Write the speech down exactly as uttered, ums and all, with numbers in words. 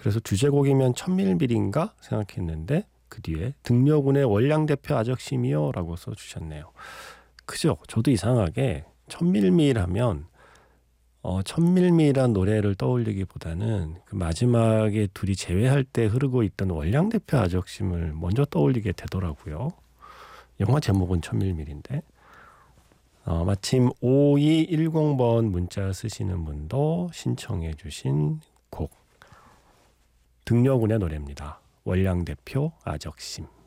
그래서 주제곡이면 천밀밀인가 생각했는데 그 뒤에 등려군의 월량대표 아적심이요 라고 써주셨네요. 그죠? 저도 이상하게 천밀밀하면 어, 천밀밀한 노래를 떠올리기보다는 그 마지막에 둘이 재회할 때 흐르고 있던 월량대표 아적심을 먼저 떠올리게 되더라고요. 영화 제목은 천밀밀인데 어, 마침 오이일공 번 문자 쓰시는 분도 신청해 주신 곡 등려군의 노래입니다. 월량대표 아적심.